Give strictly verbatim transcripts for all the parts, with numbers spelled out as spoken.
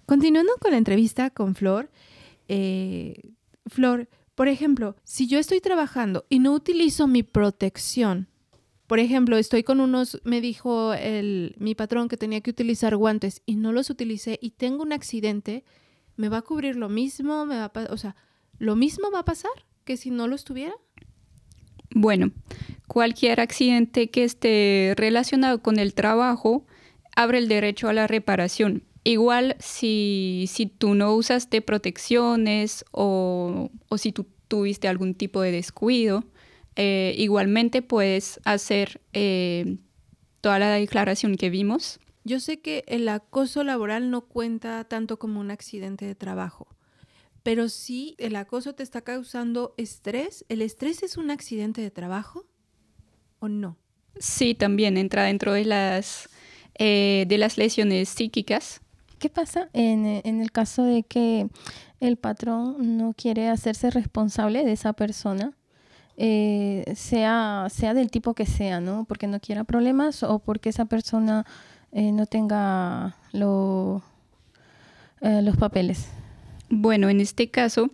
Continuando con la entrevista con Flor, eh, Flor, por ejemplo, si yo estoy trabajando y no utilizo mi protección, por ejemplo, estoy con unos, me dijo el, mi patrón que tenía que utilizar guantes y no los utilicé y tengo un accidente, ¿me va a cubrir lo mismo? ¿Me va a, o sea, ¿lo mismo va a pasar que si no los tuviera? Bueno, cualquier accidente que esté relacionado con el trabajo abre el derecho a la reparación. Igual si, si tú no usaste protecciones o, o si tú tuviste algún tipo de descuido, eh, igualmente puedes hacer eh, toda la declaración que vimos. Yo sé que el acoso laboral no cuenta tanto como un accidente de trabajo, pero si el acoso te está causando estrés, ¿el estrés es un accidente de trabajo o no? Sí, también entra dentro de las, eh, de las lesiones psíquicas. ¿Qué pasa en, en el caso de que el patrón no quiere hacerse responsable de esa persona, eh, sea, sea del tipo que sea, ¿no? Porque no quiera problemas o porque esa persona eh, no tenga lo, eh, los papeles? Bueno, en este caso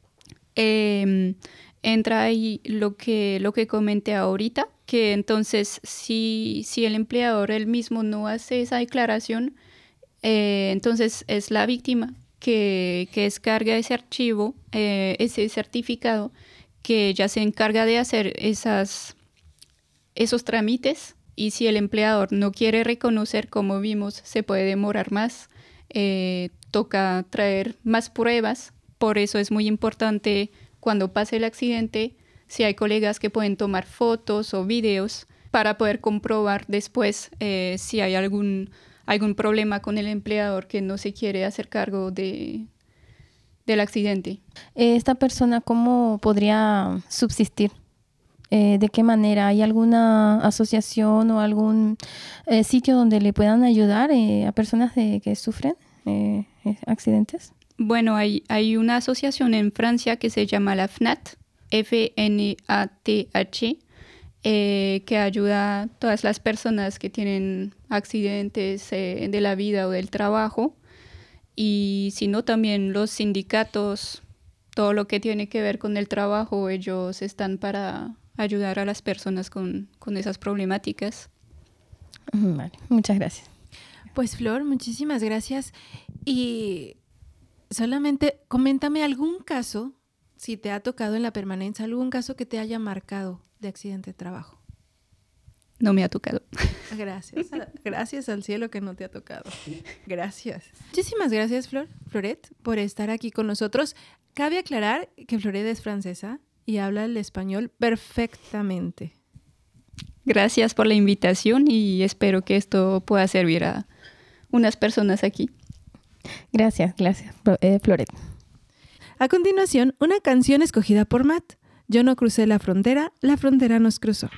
eh, entra ahí lo que, lo que comenté ahorita, que entonces si, si el empleador él mismo no hace esa declaración, Eh, entonces es la víctima que, que descarga ese archivo, eh, ese certificado, que ya se encarga de hacer esas, esos trámites, y si el empleador no quiere reconocer, como vimos, se puede demorar más, eh, toca traer más pruebas. Por eso es muy importante cuando pase el accidente, si hay colegas que pueden tomar fotos o videos para poder comprobar después eh, si hay algún algún problema con el empleador que no se quiere hacer cargo de, del accidente. ¿Esta persona cómo podría subsistir? Eh, ¿De qué manera? ¿Hay alguna asociación o algún eh, sitio donde le puedan ayudar eh, a personas de, que sufren eh, accidentes? Bueno, hay, hay una asociación en Francia que se llama la F N A T, F N A T H, Eh, que ayuda a todas las personas que tienen accidentes eh, de la vida o del trabajo, y si no, también los sindicatos, todo lo que tiene que ver con el trabajo, ellos están para ayudar a las personas con, con esas problemáticas. Vale, muchas gracias. Pues Flor, muchísimas gracias. Y solamente coméntame algún caso, si te ha tocado en la permanencia, algún caso que te haya marcado de accidente de trabajo. No me ha tocado. Gracias. A, gracias al cielo que no te ha tocado. Gracias. Muchísimas gracias, Flor, Floret, por estar aquí con nosotros. Cabe aclarar que Floret es francesa y habla el español perfectamente. Gracias por la invitación y espero que esto pueda servir a unas personas aquí. Gracias, gracias, eh, Floret. A continuación, una canción escogida por Matt. Yo no crucé la frontera, la frontera nos cruzó.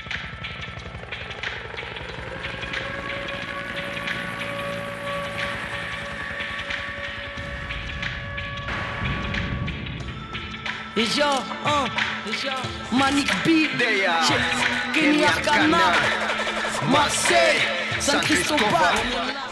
Et yo, hein, Manic Beat, Kenny Arcana, Marseille, San Cristobal.